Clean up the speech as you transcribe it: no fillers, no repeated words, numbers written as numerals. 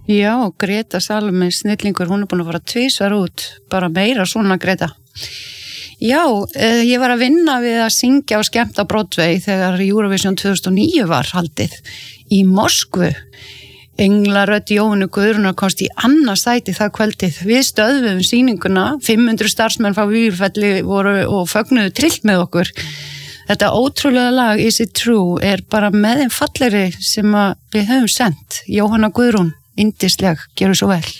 Já, Greta Salome, snillingur, hún búin að fara 2 svar út, bara meira svona Greta. Já, ég var að vinna við að syngja og skemmta á Broadway þegar Eurovision 2009 var haldið í Moskvu. Englarödd Jóhannu Guðrúnar komst í annað sæti það kvöldið. Við stöðvum sýninguna, 500 starfsmenn frá Víðurfelli voru og fögnuðu trillt með okkur. Þetta ótrúlega lag Is It True bara með þeim fallegri sem við höfum sendt. Jóhanna Guðrún, yndisleg, gerðu svo vel.